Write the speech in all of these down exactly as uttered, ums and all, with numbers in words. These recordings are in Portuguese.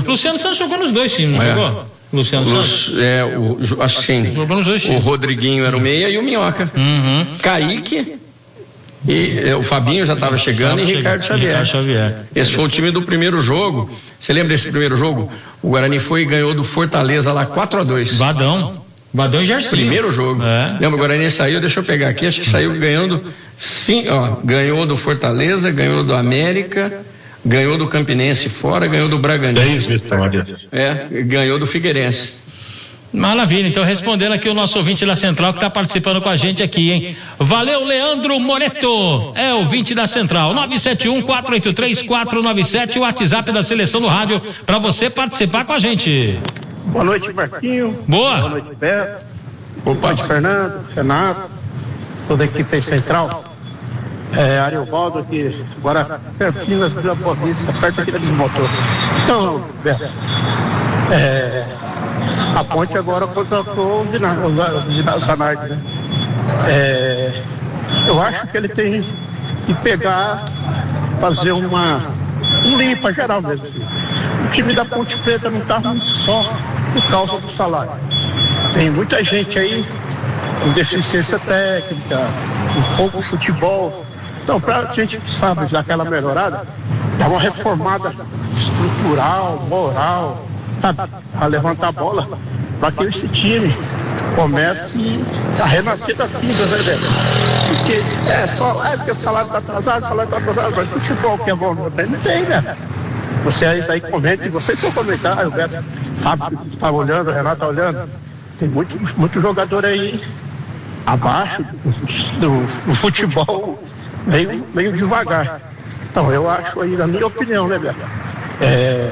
Luciano Santos jogou nos dois times, não é. jogou? Luciano Lu, Santos? É, o, acho que sim. Jogou nos dois times. O Rodriguinho era o meia e o Minhoca. Uhum. Kaique, e é, o Fabinho já estava chegando e Ricardo Xavier. Ricardo Xavier. Esse foi o time do primeiro jogo. Você lembra desse primeiro jogo? O Guarani foi e ganhou do Fortaleza lá quatro a dois. Vadão. Vadão e Jarcinho. Primeiro jogo. É. Lembra, o Guarani saiu, deixa eu pegar aqui, acho que saiu ganhando, sim, ó, ganhou do Fortaleza, ganhou do América, ganhou do Campinense fora, ganhou do Bragantino. Três vitórias. É, ganhou do Figueirense. Maravilha, então respondendo aqui o nosso ouvinte da Central que está participando com a gente aqui, hein? Valeu, Leandro Moreto, é ouvinte da Central, nove sete um, quatro oito três, quatro nove sete, o WhatsApp da Seleção do Rádio, para você participar com a gente. Boa noite, Marquinho. Boa. Boa noite, Beto. Boa noite, Fernando, Renato, toda a equipe Central. É, Ariovaldo aqui, agora pertinho das Vila Boa Vista, perto aqui da Desmotor. Então, Beto, é, a Ponte agora contratou o Zanardi, né? É, eu acho que ele tem que pegar, fazer uma, um limpa geral mesmo assim. O time da Ponte Preta não está ruim só por causa do salário. Tem muita gente aí com deficiência técnica, um pouco futebol. Então, para a gente, sabe, dar aquela melhorada, dar uma reformada estrutural, moral, sabe, a levantar a bola, para que esse time comece a renascer da cinza, né, velho? Porque é só, é porque o salário está atrasado, o salário está atrasado, mas futebol que é bom, não tem, não tem, né? Vocês aí comentem, vocês são comentários, o Beto sabe que está olhando, o Renato está olhando. Tem muito, muito jogador aí abaixo do, do futebol, meio, meio devagar. Então, eu acho aí, na minha opinião, né, Beto? É,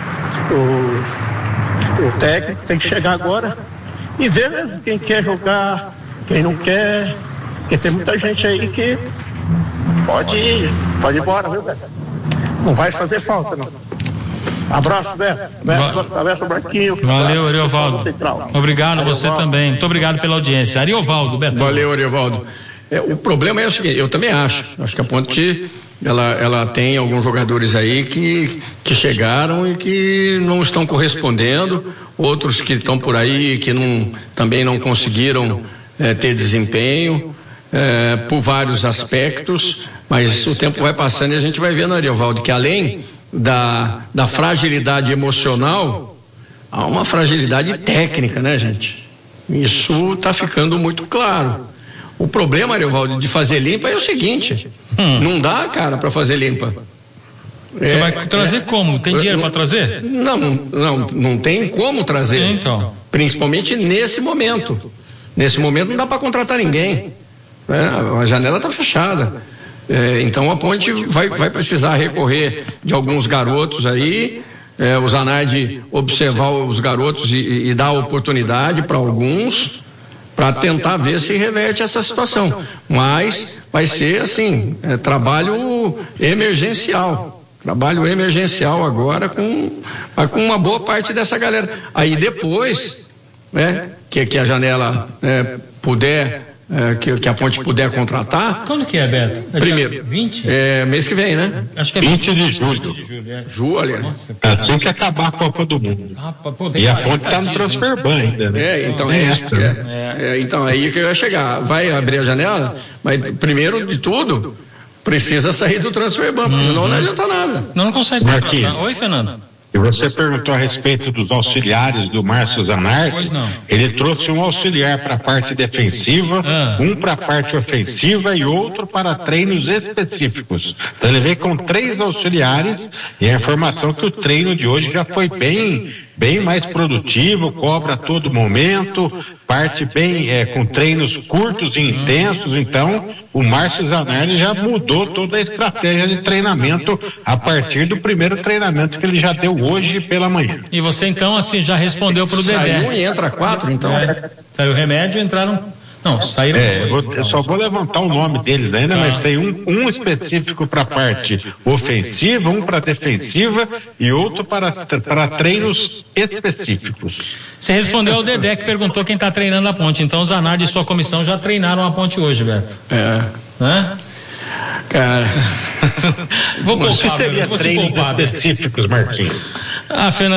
o, o técnico tem que chegar agora e ver mesmo quem quer jogar, quem não quer, porque tem muita gente aí que pode ir, pode ir embora, viu, Beto? Não vai fazer falta, não. Abraço, Beto. Abraço, Marquinho. Valeu, Ariovaldo. Obrigado, Ariovaldo. Você também. Muito obrigado pela audiência. Ariovaldo, Beto. Valeu, Ariovaldo. É, o problema é o seguinte, eu também acho. Acho que a Ponte, ela, ela tem alguns jogadores aí que, que chegaram e que não estão correspondendo. Outros que estão por aí que não, também não conseguiram é, ter desempenho. É, por vários aspectos, mas o tempo vai passando e a gente vai vendo, Ariovaldo, que além da, da fragilidade emocional, há uma fragilidade técnica, né, gente? Isso está ficando muito claro. O problema, Ariovaldo, de fazer limpa é o seguinte, hum. não dá, cara, para fazer limpa. Você é, vai trazer é, como? Tem dinheiro para trazer? Não, não, não tem como trazer. Então. Principalmente nesse momento. Nesse momento não dá para contratar ninguém. É, a janela está fechada, é, então a Ponte vai, vai precisar recorrer de alguns garotos aí, é, o Zanardi observar os garotos e, e dar oportunidade para alguns, para tentar ver se reverte essa situação, mas vai ser assim, é, trabalho emergencial, trabalho emergencial agora com, com uma boa parte dessa galera, aí depois, né, que, que a janela é, puder É, que, que a Ponte puder contratar. Quando que é, Beto? É primeiro. vinte? É, mês que vem, né? Acho que é vinte de julho. vinte de julho, é. Ju, olha. Nossa, assim que acabar a Copa do Mundo. Ah, pô, e a Ponte está no transfer ban ainda, né? É, então é, isso, é, é, então aí que eu ia chegar. Vai abrir a janela, mas primeiro de tudo, precisa sair do transfer ban, porque senão não adianta nada. Não, não consegue. Oi, Fernando. E você perguntou a respeito dos auxiliares do Márcio Zanardi. Pois não. Ele trouxe um auxiliar para a parte defensiva, ah. um para a parte ofensiva e outro para treinos específicos. Então ele veio com três auxiliares e a informação que o treino de hoje já foi bem, bem mais produtivo, cobra a todo momento, parte bem é, com treinos curtos e intensos. Então o Márcio Zanardi já mudou toda a estratégia de treinamento a partir do primeiro treinamento que ele já deu hoje pela manhã. E você então assim já respondeu para o Dedé. Saiu e entra quatro, então. É. Saiu o remédio, entraram. Não, saíram. É, eu, vou, eu só vou levantar o nome deles ainda, ah. mas tem um, um específico para a parte ofensiva, um para defensiva e outro para, para treinos específicos. Você respondeu ao Dedé que perguntou quem está treinando a Ponte. Então o Zanardi e sua comissão já treinaram a Ponte hoje, Beto. É. Hã? Cara. Vou poupar, seria treinos específicos, Marquinhos? Ah, Fernando.